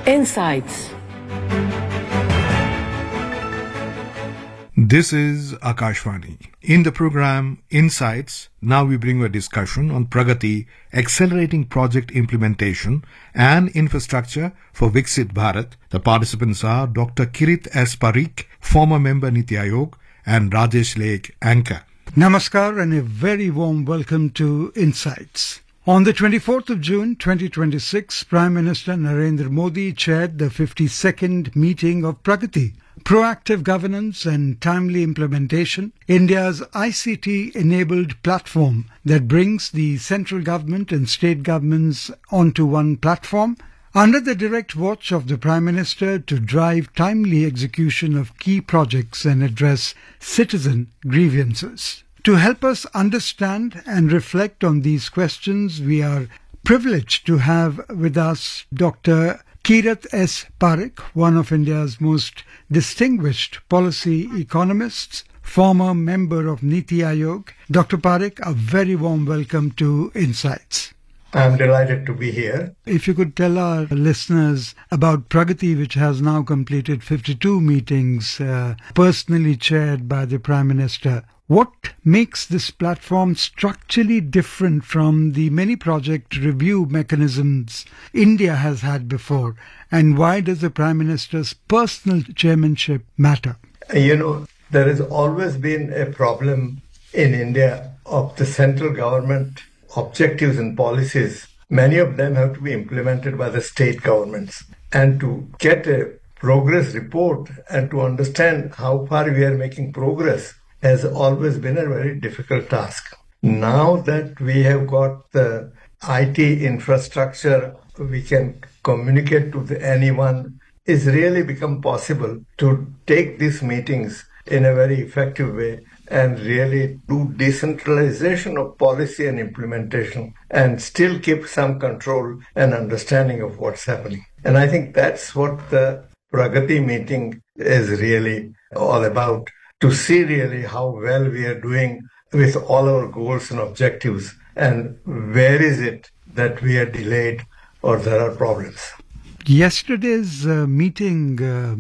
Insights. This is Akashvani. In the program Insights, now we bring a discussion on Pragati, accelerating project implementation and infrastructure for Viksit Bharat. The participants are Dr. Kirit S. Parikh, former member Niti Aayog, and Rajesh Lake, anchor. Namaskar and a very warm welcome to Insights. On the 24th of June 2026, Prime Minister Narendra Modi chaired the 52nd meeting of Pragati. Proactive governance and timely implementation, India's ICT-enabled platform that brings the central government and state governments onto one platform, under the direct watch of the Prime Minister to drive timely execution of key projects and address citizen grievances. To help us understand and reflect on these questions, we are privileged to have with us Dr. Kirit S. Parikh, one of India's most distinguished policy economists, former member of Niti Aayog. Dr. Parikh, a very warm welcome to Insights. I'm delighted to be here. If you could tell our listeners about Pragati, which has now completed 52 meetings, personally chaired by the Prime Minister. What makes this platform structurally different from the many project review mechanisms India has had before? And why does the Prime Minister's personal chairmanship matter? There has always been a problem in India of the central government objectives and policies. Many of them have to be implemented by the state governments. And to get a progress report and to understand how far we are making progress has always been a very difficult task. Now that we have got the IT infrastructure, we can communicate to anyone, it's really become possible to take these meetings in a very effective way and really do decentralization of policy and implementation and still keep some control and understanding of what's happening. And I think that's what the Pragati meeting is really all about, to see really how well we are doing with all our goals and objectives and where is it that we are delayed or there are problems. Yesterday's meeting,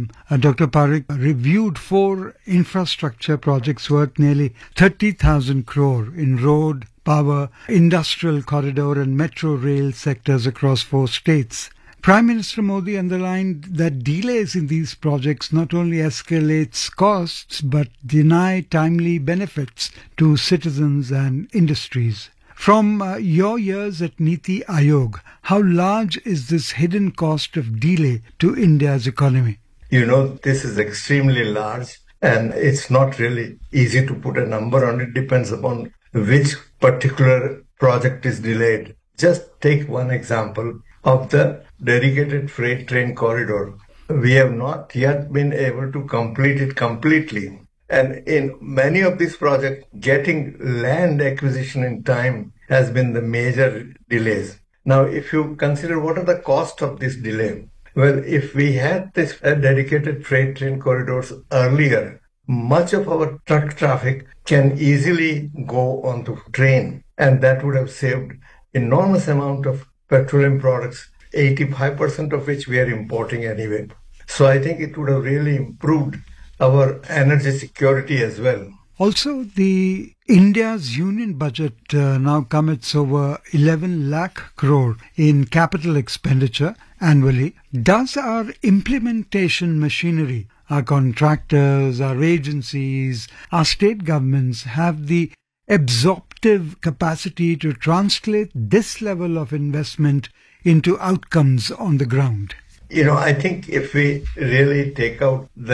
Dr. Parikh, reviewed 4 infrastructure projects worth nearly 30,000 crore in road, power, industrial corridor and metro rail sectors across 4 states. Prime Minister Modi underlined that delays in these projects not only escalates costs but deny timely benefits to citizens and industries. From your years at Niti Aayog, how large is this hidden cost of delay to India's economy? This is extremely large and it's not really easy to put a number on it. Depends upon which particular project is delayed. Just take one example of the dedicated freight train corridor. We have not yet been able to complete it completely. And in many of these projects, getting land acquisition in time has been the major delays. Now, if you consider what are the cost of this delay, well, if we had this dedicated freight train corridors earlier, much of our truck traffic can easily go onto train, and that would have saved enormous amount of petroleum products, 85% of which we are importing anyway. So I think it would have really improved our energy security as well. Also, the India's union budget now commits over 11 lakh crore in capital expenditure annually. Does our implementation machinery, our contractors, our agencies, our state governments have the absorptive capacity to translate this level of investment into outcomes on the ground? I think if we really take out the